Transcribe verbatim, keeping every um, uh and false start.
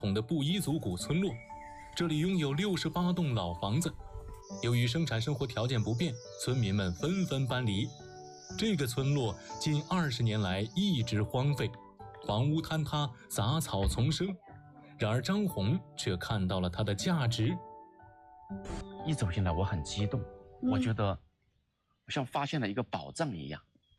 统的布依族古村落，这里拥有六十八栋老房子。由于生产生活条件不便，村民们纷纷搬离。这个村落近二十年来一直荒废，房屋坍塌，杂草丛生。然而张红却看到了它的价值。 一走进来我很激动， 嗯、 我觉得像发现了一个宝藏一样。